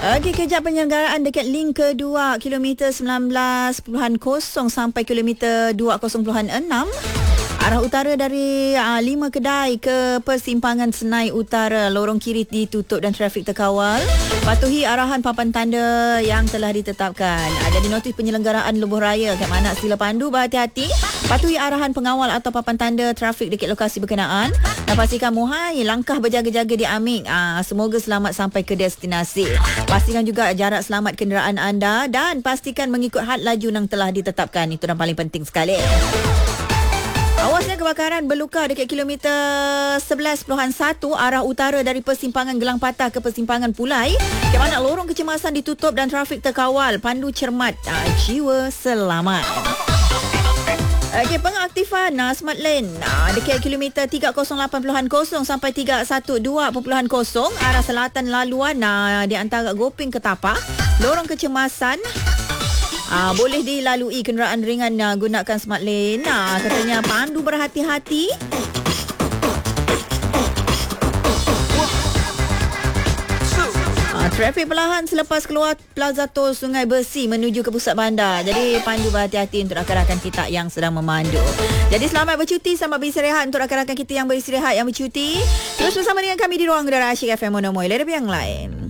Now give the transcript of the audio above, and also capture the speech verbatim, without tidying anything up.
Okey, kejap penyelenggaraan dekat link kedua kilometer sembilan belas kosong sampai kilometer dua puluh enam. Arah utara dari uh, lima kedai ke persimpangan Senai Utara, lorong kiri ditutup dan trafik terkawal. Patuhi arahan papan tanda yang telah ditetapkan. Uh, jadi notis penyelenggaraan lebuh raya kat mana sila pandu berhati-hati. Patuhi arahan pengawal atau papan tanda trafik dekat lokasi berkenaan dan pastikan muhai langkah berjaga-jaga diambil. Uh, semoga selamat sampai ke destinasi. Pastikan juga jarak selamat kenderaan anda dan pastikan mengikut had laju yang telah ditetapkan. Itu yang paling penting sekali. Awasnya kebakaran berluka dekat kilometer sebelas perpuluhan satu arah utara dari persimpangan Gelang Patah ke persimpangan Pulai. Ke mana lorong kecemasan ditutup dan trafik terkawal. Pandu cermat, uh, jiwa selamat. Okey, pengaktifan uh, Smart Lane uh, dekat kilometer tiga kosong lapan kosong sampai tiga satu dua kosong arah selatan laluan uh, di antara Goping ke Tapak. Lorong kecemasan Ah, boleh dilalui kenderaan ringan uh, gunakan Smart Lane. Ah, katanya pandu berhati-hati. Ah, trafik perlahan selepas keluar Plaza Tol Sungai Besi menuju ke pusat bandar. Jadi pandu berhati-hati untuk rakan-rakan kita yang sedang memandu. Jadi selamat bercuti, selamat beristirahat untuk rakan-rakan kita yang beristirahat, yang bercuti. Terus bersama dengan kami di Ruang Udara Asyik F M Monomoy. Lebih yang lain.